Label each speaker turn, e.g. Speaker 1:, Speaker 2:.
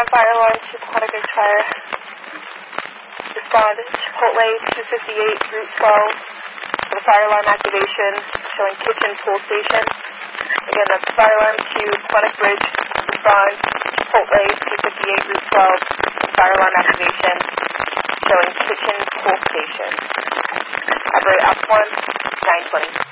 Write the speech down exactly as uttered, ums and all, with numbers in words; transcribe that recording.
Speaker 1: fire alarm to Aquatic Fire. Respond Chipotle two fifty-eight, Route twelve. For the fire alarm activation, showing kitchen pool station. Again, that's fire alarm to Aquatic Bridge. Respond Chipotle two fifty-eight, Route twelve. Fire alarm activation, showing kitchen pool station. Operate Op one, nine twenty.